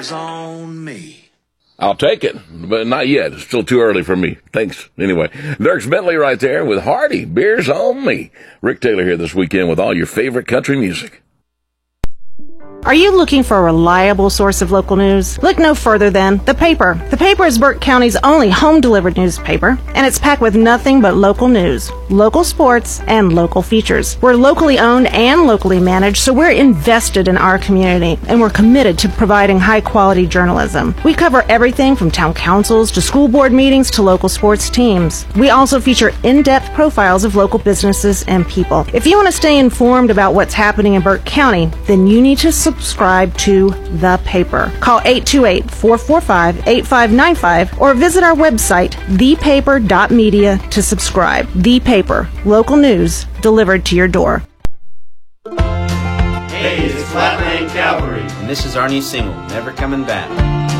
beers on me. I'll take it, but not yet. It's still too early for me. Thanks. Anyway, Dierks Bentley right there with Hardy, beers on me. Rick Taylor here this weekend with all your favorite country music. Are you looking for a reliable source of local news? Look no further than The Paper. The Paper is Burke County's only home-delivered newspaper, and it's packed with nothing but local news, local sports, and local features. We're locally owned and locally managed, so we're invested in our community, and we're committed to providing high-quality journalism. We cover everything from town councils to school board meetings to local sports teams. We also feature in-depth profiles of local businesses and people. If you want to stay informed about what's happening in Burke County, then you need to subscribe to The Paper. Call 828-445-8595 or visit our website, thepaper.media, to subscribe. The Paper, local news delivered to your door. Hey, it's Flatland Cavalry. And this is Arnie Single, Never Coming Back.